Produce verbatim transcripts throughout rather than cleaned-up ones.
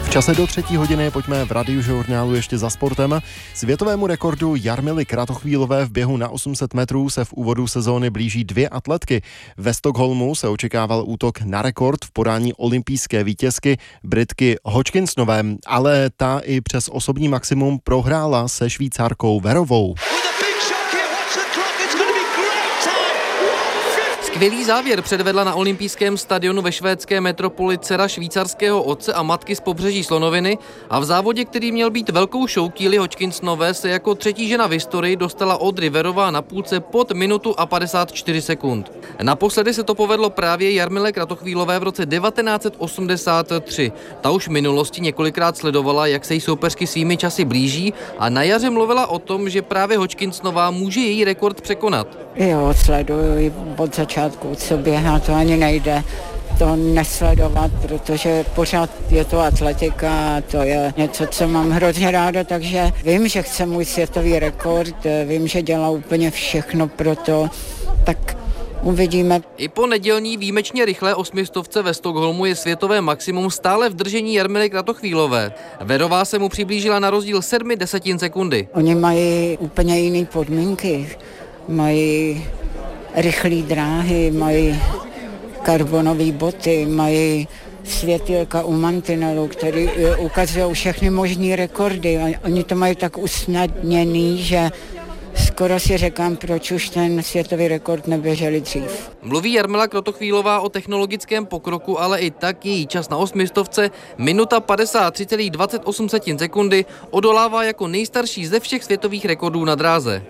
V čase do třetí hodiny pojďme v Radiožurnálu ještě za sportem. Světovému rekordu Jarmily Kratochvílové v běhu na osm set metrů se v úvodu sezóny blíží dvě atletky. Ve Stockholmu se očekával útok na rekord v podání olympijské vítězky Britky Hodgkinsonové, ale ta i přes osobní maximum prohrála se Švýcarkou Verovou. Skvělý závěr předvedla na olympijském stadionu ve švédské metropoli dcera švýcarského otce a matky z pobřeží Slonoviny a v závodě, který měl být velkou show Kylie Hodgkinsonové, se jako třetí žena v historii dostala Audrey Verová na půlce pod minutu a padesát čtyři sekund. Naposledy se to povedlo právě Jarmile Kratochvílové v roce devatenáct set osmdesát tři. Ta už v minulosti několikrát sledovala, jak se jí soupeřky svými časy blíží a na jaře mluvila o tom, že právě Hodgkinsonová může její rekord překonat. Jo, sleduji od začátku, co běhá, to ani nejde to nesledovat, protože pořád je to atletika, to je něco, co mám hrozně ráda, takže vím, že chce můj světový rekord, vím, že dělá úplně všechno pro to, tak uvidíme. I po nedělní výjimečně rychlé osmistovce ve Stockholmu je světové maximum stále v držení Jarmily Kratochvílové. Verová se mu přiblížila na rozdíl sedmi desetin sekundy. Oni mají úplně jiné podmínky. Mají rychlé dráhy, mají karbonové boty, mají světýlka u mantinelu, který ukazují všechny možné rekordy. A oni to mají tak usnadněný, že skoro si říkám, proč už ten světový rekord neběželi dřív. Mluví Jarmila Kratochvílová o technologickém pokroku, ale i tak její čas na osmistovce, minuta padesát tři celá dvacet osm sekundy, odolává jako nejstarší ze všech světových rekordů na dráze.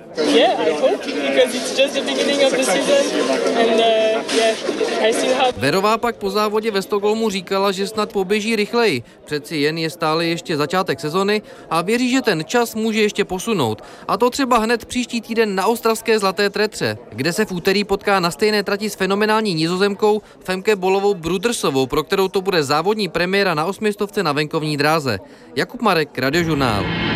Verová pak po závodě ve Stockholmu říkala, že snad poběží rychleji. Přeci jen je stále ještě začátek sezony a věří, že ten čas může ještě posunout. A to třeba hned příští týden na ostravské Zlaté Tretře, kde se v úterý potká na stejné trati s fenomenální Nizozemkou Femke Bolovou Brudersovou, pro kterou to bude závodní premiéra na osmistovce na venkovní dráze. Jakub Marek, Radiožurnál.